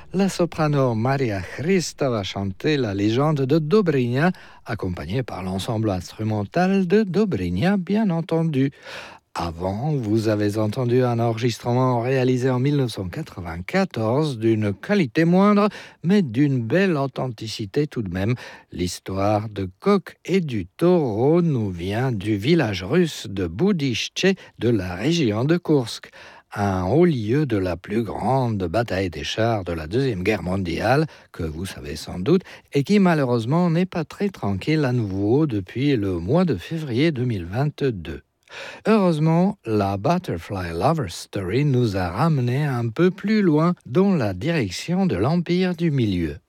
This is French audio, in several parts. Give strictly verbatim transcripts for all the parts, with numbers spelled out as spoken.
la soprano Maria Christa va chanter la légende de Dobrynia, accompagnée par l'ensemble instrumental de Dobrynia, bien entendu. Avant, vous avez entendu un enregistrement réalisé en dix-neuf cent quatre-vingt-quatorze d'une qualité moindre, mais d'une belle authenticité tout de même. L'histoire de coq et du taureau nous vient du village russe de Boudicche de la région de Koursk, un haut lieu de la plus grande bataille des chars de la Deuxième Guerre mondiale, que vous savez sans doute, et qui malheureusement n'est pas très tranquille à nouveau depuis le mois de février deux mille vingt-deux. Heureusement, la Butterfly Lover Story nous a ramenés un peu plus loin dans la direction de l'Empire du Milieu.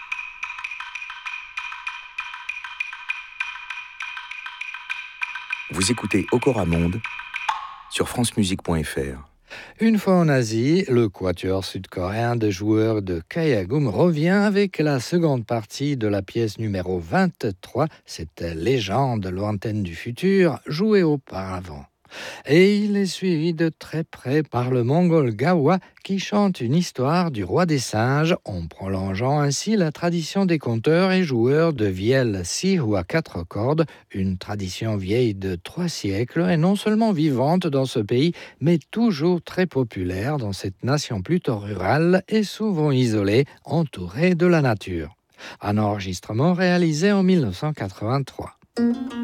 Vous écoutez Okora Monde sur france musique point f r. Une fois en Asie, le quatuor sud-coréen de joueurs de Kayagum revient avec la seconde partie de la pièce numéro vingt-trois, cette légende lointaine du futur, jouée auparavant. Et il est suivi de très près par le Mongol Gawa qui chante une histoire du roi des singes en prolongeant ainsi la tradition des conteurs et joueurs de vielle sihu à quatre cordes, une tradition vieille de trois siècles et non seulement vivante dans ce pays, mais toujours très populaire dans cette nation plutôt rurale et souvent isolée, entourée de la nature. Un enregistrement réalisé en dix-neuf cent quatre-vingt-trois.